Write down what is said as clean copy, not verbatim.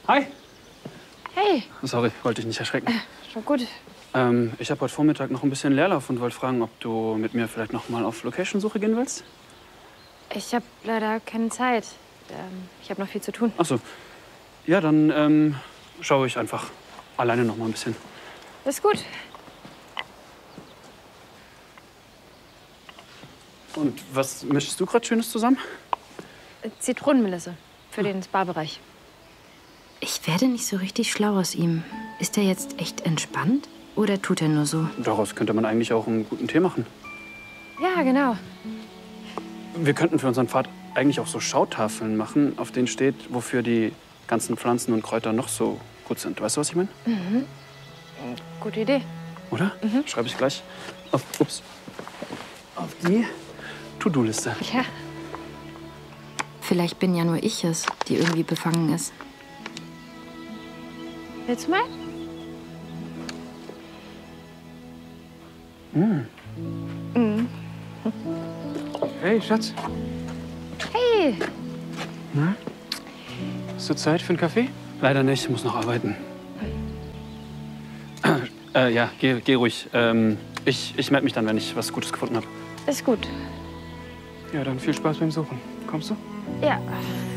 Hi. Hey. Sorry, wollte dich nicht erschrecken. Schon gut. Ich habe heute Vormittag noch ein bisschen Leerlauf und wollte fragen, ob du mit mir vielleicht noch mal auf Location-Suche gehen willst? Ich habe leider keine Zeit. Ich habe noch viel zu tun. Ach so. Ja, dann schaue ich einfach alleine noch mal ein bisschen. Ist gut. Und was mischst du gerade Schönes zusammen? Zitronenmelisse für den Spa-Bereich. Ich werde nicht so richtig schlau aus ihm. Ist er jetzt echt entspannt? Oder tut er nur so? Daraus könnte man eigentlich auch einen guten Tee machen. Ja, genau. Wir könnten für unseren Pfad eigentlich auch so Schautafeln machen, auf denen steht, wofür die ganzen Pflanzen und Kräuter noch so gut sind. Weißt du, was ich meine? Mhm. Gute Idee. Oder? Schreibe ich gleich auf die To-Do-Liste. Ja. Vielleicht bin ja nur ich es, die irgendwie befangen ist. Willst du mal? Hey, Schatz. Hey. Na? Hast du Zeit für einen Kaffee? Leider nicht, ich muss noch arbeiten. Ja, geh ruhig. Ich melde mich dann, wenn ich was Gutes gefunden habe. Ist gut. Ja, dann viel Spaß beim Suchen. Kommst du? Ja.